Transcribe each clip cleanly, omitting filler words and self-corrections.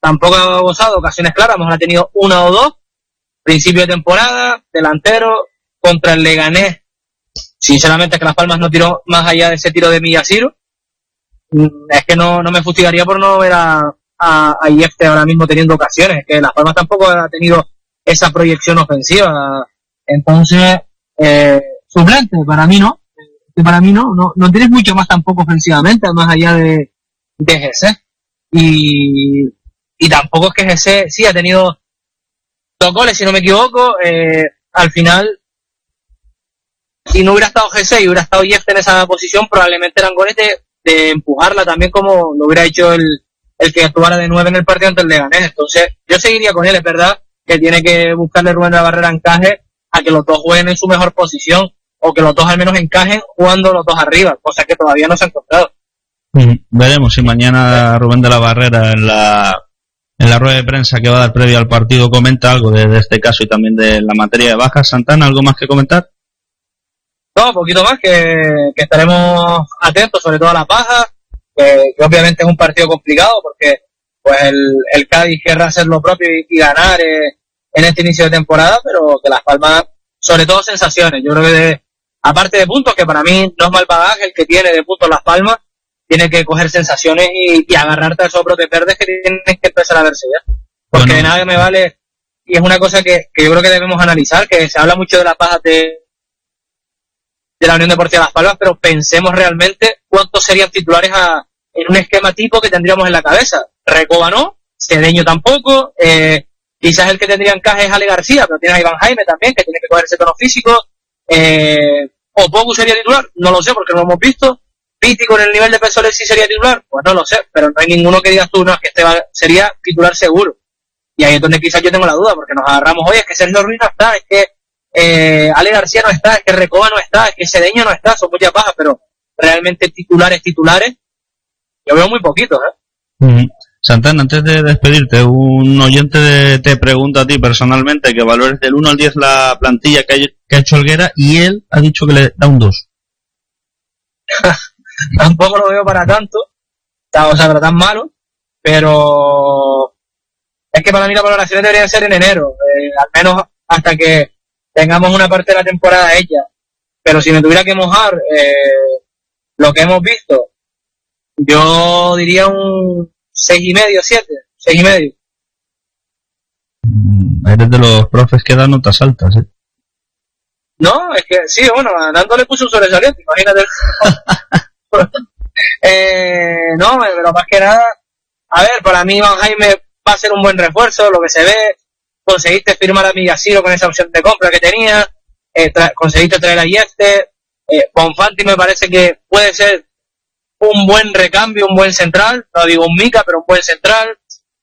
tampoco ha gozado ocasiones claras, a lo mejor ha tenido una o dos. Principio de temporada, delantero, contra el Leganés. Sinceramente es que Las Palmas no tiró más allá de ese tiro de Millasiro. Es que no me fustigaría por no ver a Yefte ahora mismo teniendo ocasiones. Es que Las Palmas tampoco ha tenido esa proyección ofensiva. Entonces, suplente, para mí no. Para mí no tienes mucho más tampoco ofensivamente, más allá de GC. Y tampoco es que GC sí ha tenido 2 goles, si no me equivoco. Al final, si no hubiera estado GC y hubiera estado Yefte en esa posición, probablemente eran goles de empujarla también, como lo hubiera hecho el que actuara de 9 en el partido ante el Leganés. Entonces, yo seguiría con él. Es verdad que tiene que buscarle Rubén de la Barrera encaje a que los dos jueguen en su mejor posición, o que los dos al menos encajen jugando los dos arriba, cosa que todavía no se ha encontrado. Veremos si mañana Rubén de la Barrera en la rueda de prensa que va a dar previo al partido comenta algo de este caso y también de la materia de bajas. Santana, ¿algo más que comentar? No, un poquito más, que estaremos atentos sobre todo a las bajas, que obviamente es un partido complicado porque pues el Cádiz querrá hacer lo propio y ganar en este inicio de temporada, pero que Las Palmas, sobre todo sensaciones. Yo creo que aparte de puntos, que para mí no es mal bagaje el que tiene de puntos Las Palmas, tiene que coger sensaciones y agarrarte a esos brotes verdes que tienes que empezar a verse ya. Porque de nada me vale, y es una cosa que yo creo que debemos analizar, que se habla mucho de las bajas de la Unión Deportiva Las Palmas, pero pensemos realmente cuántos serían titulares en un esquema tipo que tendríamos en la cabeza. Recoba no, Cedeño tampoco, quizás el que tendría encaje es Ale García, pero tienes a Iván Jaime también, que tiene que coger ese tono físico. Opoku sería titular, no lo sé porque no lo hemos visto. Piti con el nivel de Pesoler sí sería titular, pues no lo sé, pero no hay ninguno que digas tú, no, es que sería titular seguro. Y ahí es donde quizás yo tengo la duda, porque nos agarramos hoy, es que Sergio Ruiz no está, es que Ale García no está, es que Recoba no está, es que Cedeño no está, son muchas bajas, pero realmente titulares, yo veo muy poquitos, Santana, antes de despedirte, un oyente te pregunta a ti personalmente que valores del 1 al 10 la plantilla que ha hecho Helguera, y él ha dicho que le da un 2. Tampoco lo veo para tanto, o sea, para tan malo, pero es que para mí las valoraciones deberían ser en enero, al menos hasta que tengamos una parte de la temporada hecha. Pero si me tuviera que mojar lo que hemos visto, yo diría un 6,5, 7, 6,5. Eres de los profes que dan notas altas, No, es que sí, bueno, Nando le puso un sobresaliente, imagínate. No, pero más que nada, a ver, para mí Iván Jaime va a ser un buen refuerzo, lo que se ve. Conseguiste firmar a Millasiro con esa opción de compra que tenía, conseguiste traer a Yefte, Bonfanti me parece que puede ser un buen recambio, un buen central, no digo un Mica, pero un buen central.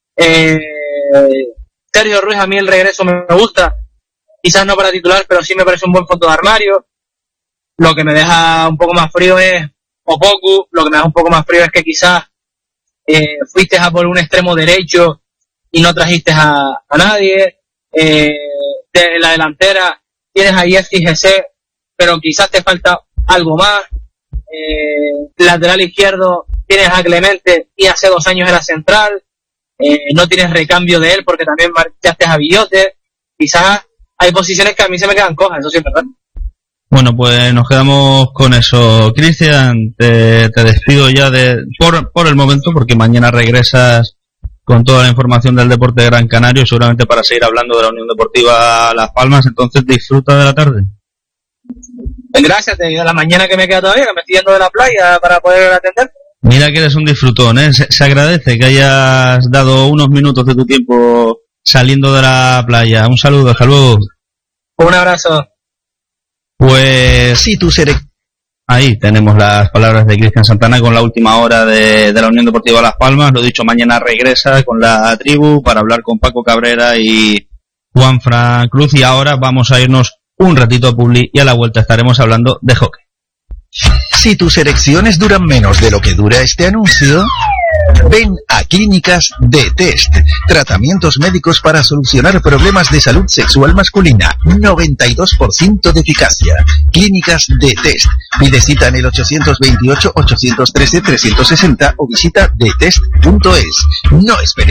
Sergio Ruiz, a mí el regreso me gusta, quizás no para titular, pero sí me parece un buen fondo de armario. Lo que me deja un poco más frío es Opoku, lo que me deja un poco más frío es que quizás fuiste a por un extremo derecho y no trajiste a nadie. De la delantera tienes a Yefte y GC, pero quizás te falta algo más. Lateral izquierdo tienes a Clemente y hace 2 años era central. No tienes recambio de él porque también marchaste a Villote. Quizás hay posiciones que a mí se me quedan cojas, eso sí es verdad. Bueno, pues nos quedamos con eso. Cristian, te despido ya por el momento, porque mañana regresas con toda la información del deporte de Gran Canario, seguramente para seguir hablando de la Unión Deportiva Las Palmas. Entonces disfruta de la tarde. Gracias, te digo, la mañana que me queda todavía, que me estoy yendo de la playa para poder atender. Mira que eres un disfrutón, se agradece que hayas dado unos minutos de tu tiempo saliendo de la playa. Un saludo, hasta luego. Un abrazo. Pues sí, ahí tenemos las palabras de Cristian Santana con la última hora de la Unión Deportiva Las Palmas. Lo dicho, mañana regresa con la tribu para hablar con Paco Cabrera y Juanfran Cruz. Y ahora vamos a irnos un ratito a Publi y a la vuelta estaremos hablando de hockey. Si tus erecciones duran menos de lo que dura este anuncio, ven a Clínicas de Test. Tratamientos médicos para solucionar problemas de salud sexual masculina. 92% de eficacia. Clínicas de Test. Pide cita en el 828-813-360 o visita detest.es. No esperes.